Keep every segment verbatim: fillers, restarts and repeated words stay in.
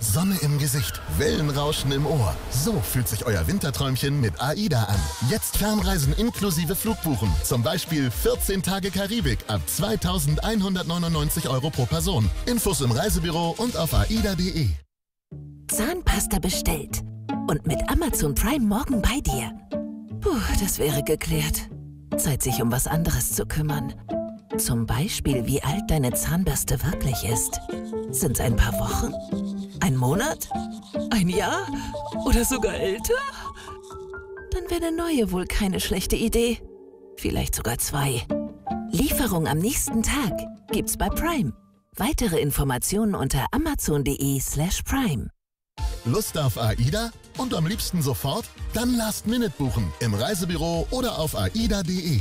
Sonne im Gesicht, Wellenrauschen im Ohr. So fühlt sich euer Winterträumchen mit AIDA an. Jetzt Fernreisen inklusive Flugbuchen. Zum Beispiel vierzehn Tage Karibik ab zweitausendeinhundertneunundneunzig Euro pro Person. Infos im Reisebüro und auf aida punkt de. Zahnpasta bestellt. Und mit Amazon Prime morgen bei dir. Puh, das wäre geklärt. Zeit, sich um was anderes zu kümmern. Zum Beispiel, wie alt deine Zahnbürste wirklich ist. Sind es ein paar Wochen? Ein Monat? Ein Jahr? Oder sogar älter? Dann wäre eine neue wohl keine schlechte Idee. Vielleicht sogar zwei. Lieferung am nächsten Tag gibt's bei Prime. Weitere Informationen unter amazon punkt de slash prime. Lust auf AIDA? Und am liebsten sofort? Dann Last Minute buchen. Im Reisebüro oder auf aida punkt de.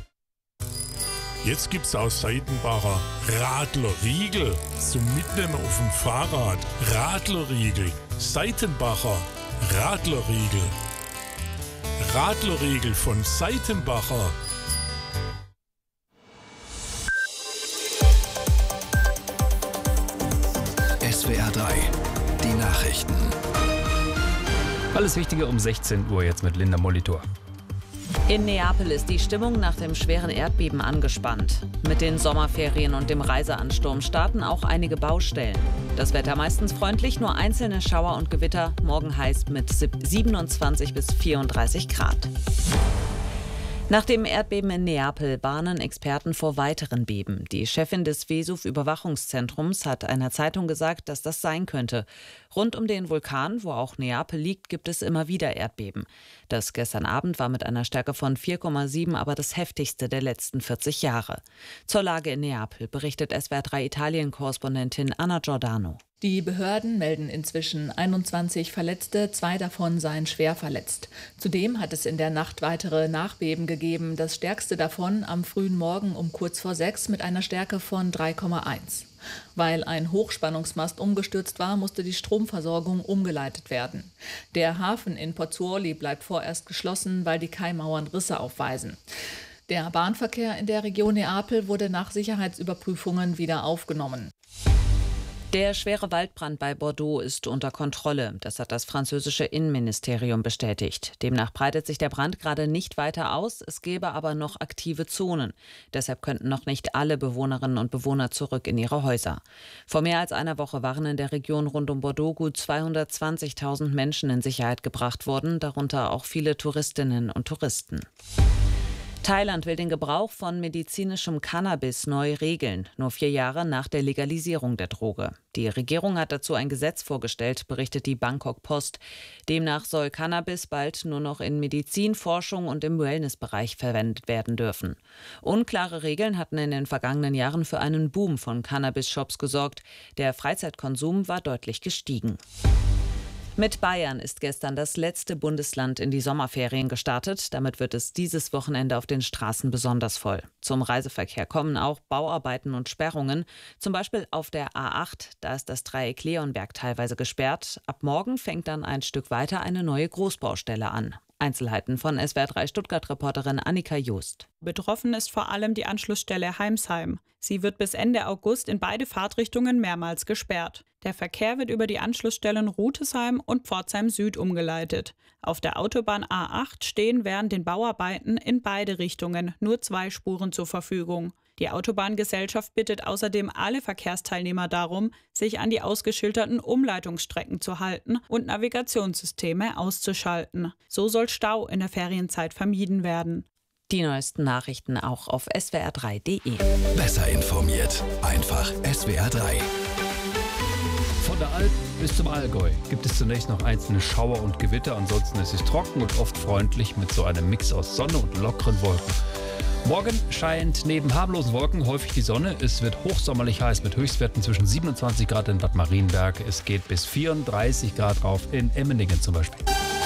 Jetzt gibt's aus Seitenbacher Radlerriegel zum Mitnehmen auf dem Fahrrad. Radlerriegel, Seitenbacher Radlerriegel. Radlerriegel von Seitenbacher. S W R drei, die Nachrichten. Alles Wichtige um sechzehn Uhr jetzt mit Linda Molitor. In Neapel ist die Stimmung nach dem schweren Erdbeben angespannt. Mit den Sommerferien und dem Reiseansturm starten auch einige Baustellen. Das Wetter meistens freundlich, nur einzelne Schauer und Gewitter. Morgen heiß mit siebenundzwanzig bis vierunddreißig Grad. Nach dem Erdbeben in Neapel warnen Experten vor weiteren Beben. Die Chefin des Vesuv-Überwachungszentrums hat einer Zeitung gesagt, dass das sein könnte. Rund um den Vulkan, wo auch Neapel liegt, gibt es immer wieder Erdbeben. Das gestern Abend war mit einer Stärke von vier Komma sieben aber das heftigste der letzten vierzig Jahre. Zur Lage in Neapel berichtet S W R drei Italien-Korrespondentin Anna Giordano. Die Behörden melden inzwischen einundzwanzig Verletzte, zwei davon seien schwer verletzt. Zudem hat es in der Nacht weitere Nachbeben gegeben, das stärkste davon am frühen Morgen um kurz vor sechs mit einer Stärke von drei Komma eins. Weil ein Hochspannungsmast umgestürzt war, musste die Stromversorgung umgeleitet werden. Der Hafen in Pozzuoli bleibt vorerst geschlossen, weil die Kaimauern Risse aufweisen. Der Bahnverkehr in der Region Neapel wurde nach Sicherheitsüberprüfungen wieder aufgenommen. Der schwere Waldbrand bei Bordeaux ist unter Kontrolle. Das hat das französische Innenministerium bestätigt. Demnach breitet sich der Brand gerade nicht weiter aus. Es gäbe aber noch aktive Zonen. Deshalb könnten noch nicht alle Bewohnerinnen und Bewohner zurück in ihre Häuser. Vor mehr als einer Woche waren in der Region rund um Bordeaux gut zweihundertzwanzigtausend Menschen in Sicherheit gebracht worden, darunter auch viele Touristinnen und Touristen. Thailand will den Gebrauch von medizinischem Cannabis neu regeln, nur vier Jahre nach der Legalisierung der Droge. Die Regierung hat dazu ein Gesetz vorgestellt, berichtet die Bangkok Post. Demnach soll Cannabis bald nur noch in Medizin, Forschung und im Wellnessbereich verwendet werden dürfen. Unklare Regeln hatten in den vergangenen Jahren für einen Boom von Cannabis-Shops gesorgt. Der Freizeitkonsum war deutlich gestiegen. Mit Bayern ist gestern das letzte Bundesland in die Sommerferien gestartet. Damit wird es dieses Wochenende auf den Straßen besonders voll. Zum Reiseverkehr kommen auch Bauarbeiten und Sperrungen. Zum Beispiel auf der A acht. Da ist das Dreieck Leonberg teilweise gesperrt. Ab morgen fängt dann ein Stück weiter eine neue Großbaustelle an. Einzelheiten von S W R drei Stuttgart-Reporterin Annika Just. Betroffen ist vor allem die Anschlussstelle Heimsheim. Sie wird bis Ende August in beide Fahrtrichtungen mehrmals gesperrt. Der Verkehr wird über die Anschlussstellen Rutesheim und Pforzheim Süd umgeleitet. Auf der Autobahn A acht stehen während den Bauarbeiten in beide Richtungen nur zwei Spuren zur Verfügung. Die Autobahngesellschaft bittet außerdem alle Verkehrsteilnehmer darum, sich an die ausgeschilderten Umleitungsstrecken zu halten und Navigationssysteme auszuschalten. So soll Stau in der Ferienzeit vermieden werden. Die neuesten Nachrichten auch auf S W R drei punkt de. Besser informiert. Einfach S W R drei. Von der Alp bis zum Allgäu gibt es zunächst noch einzelne Schauer und Gewitter. Ansonsten ist es trocken und oft freundlich mit so einem Mix aus Sonne und lockeren Wolken. Morgen scheint neben harmlosen Wolken häufig die Sonne. Es wird hochsommerlich heiß mit Höchstwerten zwischen siebenundzwanzig Grad in Bad Marienberg. Es geht bis vierunddreißig Grad rauf in Emmendingen zum Beispiel.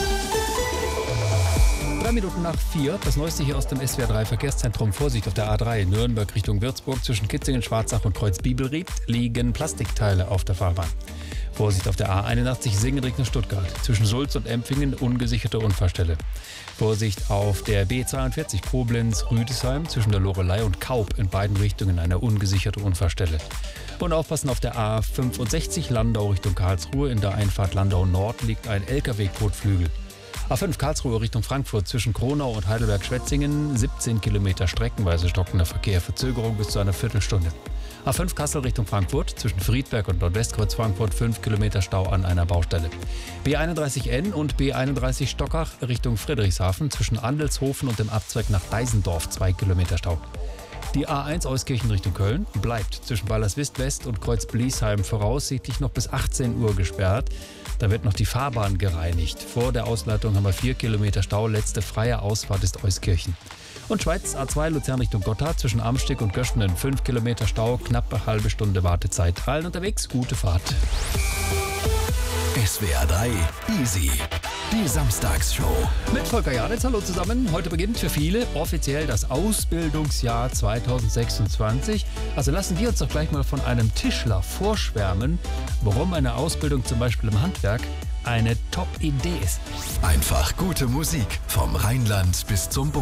Drei Minuten nach vier, das Neueste hier aus dem S W R drei Verkehrszentrum. Vorsicht auf der A drei, Nürnberg Richtung Würzburg. Zwischen Kitzingen, Schwarzach und Kreuzbibelried liegen Plastikteile auf der Fahrbahn. Vorsicht auf der A einundachtzig, Singen Richtung Stuttgart. Zwischen Sulz und Empfingen ungesicherte Unfallstelle. Vorsicht auf der B zweiundvierzig, Koblenz-Rüdesheim. Zwischen der Lorelei und Kaub in beiden Richtungen eine ungesicherte Unfallstelle. Und aufpassen auf der A fünfundsechzig Landau Richtung Karlsruhe. In der Einfahrt Landau Nord liegt ein L K W-Kotflügel. A fünf Karlsruhe Richtung Frankfurt zwischen Kronau und Heidelberg-Schwetzingen. siebzehn Kilometer streckenweise stockender Verkehr. Verzögerung bis zu einer Viertelstunde. A fünf Kassel Richtung Frankfurt zwischen Friedberg und Nordwestkreuz Frankfurt. fünf Kilometer Stau an einer Baustelle. B einunddreißig N und B einunddreißig Stockach Richtung Friedrichshafen zwischen Andelshofen und dem Abzweig nach Deisendorf. zwei Kilometer Stau. Die A eins Euskirchen Richtung Köln bleibt zwischen Ballerswist West und Kreuz Bliesheim voraussichtlich noch bis achtzehn Uhr gesperrt. Da wird noch die Fahrbahn gereinigt. Vor der Ausleitung haben wir vier Kilometer Stau. Letzte freie Ausfahrt ist Euskirchen. Und Schweiz A zwei Luzern Richtung Gotthard zwischen Amsteg und Göschenen. fünf Kilometer Stau, knapp eine halbe Stunde Wartezeit. Allen unterwegs, gute Fahrt. S W R drei Easy. Die Samstagsshow. Mit Volker Janitz, hallo zusammen. Heute beginnt für viele offiziell das Ausbildungsjahr zweitausendsechsundzwanzig. Also lassen wir uns doch gleich mal von einem Tischler vorschwärmen, warum eine Ausbildung zum Beispiel im Handwerk eine Top-Idee ist. Einfach gute Musik vom Rheinland bis zum Boden.